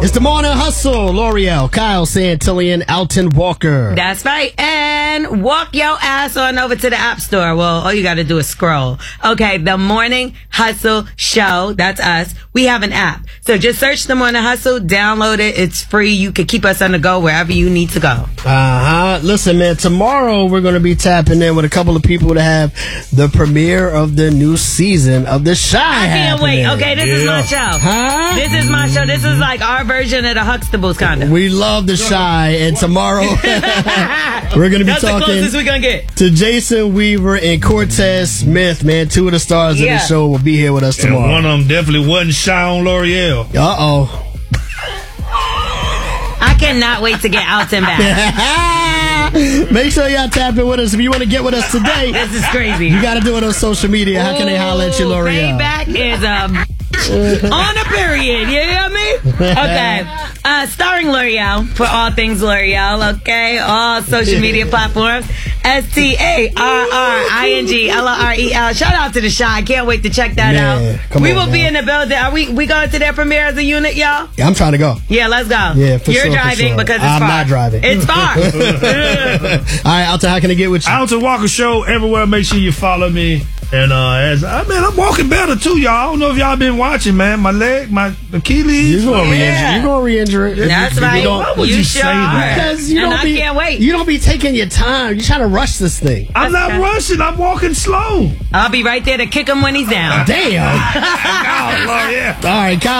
It's the Morning Hustle. L'Oreal, Kyle Santillan, Alton Walker. That's right. And walk your ass on over to the App Store. Well, all you got to do is scroll. Okay, the Morning Hustle Show. That's us. We have an app. So just search the Morning Hustle, download it. It's free. You can keep us on the go wherever you need to go. Listen, man, tomorrow we're going to be tapping in with a couple of people to have the premiere of the new season of The Chi. I can't wait. Okay, this is my show. Huh? This is my show. This is like our version of the Huxtables, kind of. We love The Chi, and tomorrow we're going to be That's talking the closest we're going to get to Jason Weaver and Cortez Smith, man. Two of the stars of the show will be here with us tomorrow. And one of them definitely wasn't Chi on L'Oreal. Uh-oh. I cannot wait to get Alton back. Make sure y'all tap in with us. If you want to get with us today, this is crazy. You got to do it on social media. How can they holler at you, L'Oreal? Payback is on a period. You hear me? Okay. Starring L'Oreal for all things L'Oreal. Okay. All social media platforms. StarringLorel. Shout out to The Chi. Can't wait to check that out. We will be in the building. Are we going to their premiere as a unit, y'all? Yeah, I'm trying to go. Yeah, let's go. Yeah, for You're sure, driving for sure. because it's far. I'm not driving. It's far. All right, Alton, how can I get with you? Alton Walker Show everywhere. Make sure you follow me. And I'm walking better too, y'all. I don't know if y'all been watching, man. My leg, my Achilles. You're gonna re-injure it. That's right. Why would you say that? Because you I can't wait. You don't be taking your time. You're trying to rush this thing. I'm not rushing. I'm walking slow. I'll be right there to kick him when he's down. Damn. Oh, Lord, yeah. All right, Kyle.